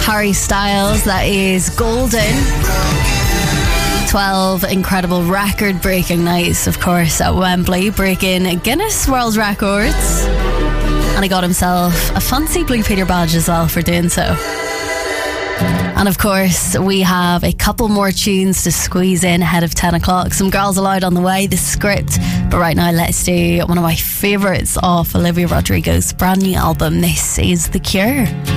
Harry Styles, that is Golden. 12 incredible record-breaking nights, of course, at Wembley, breaking Guinness World Records. And he got himself a fancy Blue Peter badge as well for doing so. And of course, we have a couple more tunes to squeeze in ahead of 10 o'clock. Some Girls Aloud on the way, the script. But right now, let's do one of my favourites of Olivia Rodrigo's brand new album. This is The Cure.